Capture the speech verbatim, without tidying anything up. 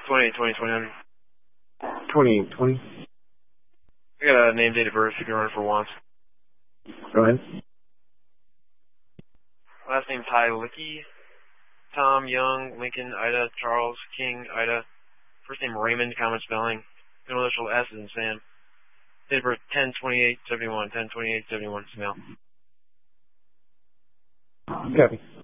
twenty, twenty, twenty. twenty, twenty. I got a name, date of birth. You can run for once. Go ahead. Last name Tylicki. Tom, Young, Lincoln, Ida, Charles, King, Ida. First name Raymond, common spelling. Middle initial S is in Sam. Date of birth ten twenty-eight seventy-one. ten twenty-eight seventy-one. Male. Copy.